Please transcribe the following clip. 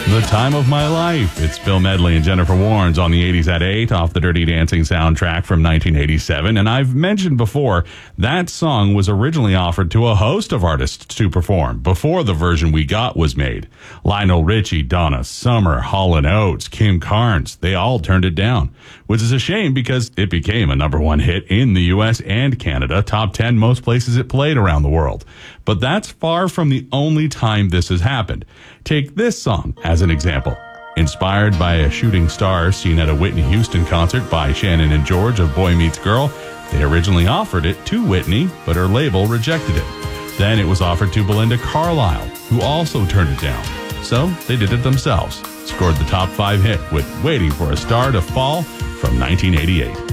The Time of My Life. It's Bill Medley and Jennifer Warnes on the 80s at 8 off the Dirty Dancing soundtrack from 1987. And I've mentioned before, that song was originally offered to a host of artists to perform before the version we got was made. Lionel Richie, Donna Summer, Hall & Oates, Kim Carnes, they all turned it down, which is a shame because it became a number one hit in the U.S. and Canada, top 10 most places it played around the world. But that's far from the only time this has happened. Take this song as an example. Inspired by a shooting star seen at a Whitney Houston concert by Shannon and George of Boy Meets Girl, they originally offered it to Whitney, but her label rejected it. Then it was offered to Belinda Carlisle, who also turned it down. So they did it themselves. Scored the top 5 hit with Waiting for a Star to Fall from 1988.